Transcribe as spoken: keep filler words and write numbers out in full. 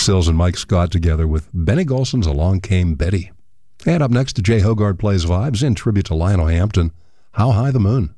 Sills and Mike Scott together with Benny Golson's Along Came Betty. And up next to Jay Hogarth Plays Vibes in tribute to Lionel Hampton, How High the Moon.